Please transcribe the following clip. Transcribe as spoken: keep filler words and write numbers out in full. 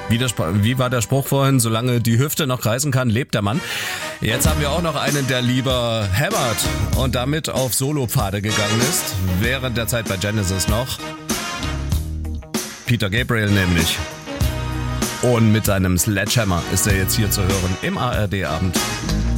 Wie, der, wie war der Spruch vorhin? Solange die Hüfte noch kreisen kann, lebt der Mann. Jetzt haben wir auch noch einen, der lieber hämmert und damit auf Solopfade gegangen ist. Während der Zeit bei Genesis noch. Peter Gabriel nämlich. Und mit seinem Sledgehammer ist er jetzt hier zu hören im A R D-Abend.